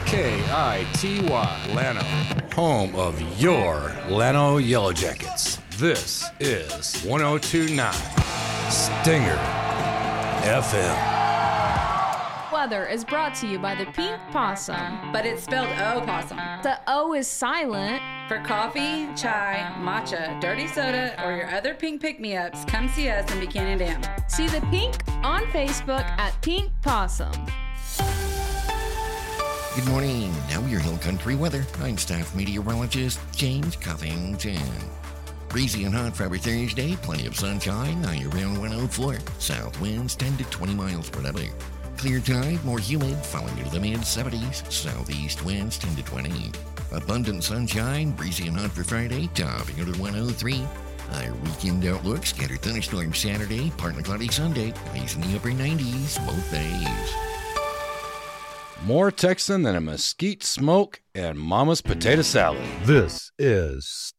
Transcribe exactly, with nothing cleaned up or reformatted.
K I T Y, Llano, home of your Llano Yellow Jackets. This is one oh two point nine Stinger F M. Weather is brought to you by the Pink Possum. But it's spelled O-possum. The O is silent. For coffee, chai, matcha, dirty soda, or your other pink pick-me-ups, come see us in Buchanan Dam. See the Pink on Facebook at Pink Possum. Good morning. Now your Hill Country weather. I'm staff meteorologist James Covington. Breezy and hot for our Thursday. Plenty of sunshine. Now you're around one oh four. South winds ten to twenty miles per hour. Clear tide, more humid, falling into the mid-seventies. Southeast winds ten to twenty. Abundant sunshine, breezy and hot for Friday, topping out at one oh three. Our weekend outlook, scattered thunderstorms Saturday, partly cloudy Sunday, highs in the upper nineties both days. More Texan than a mesquite smoke and Mama's potato salad. This is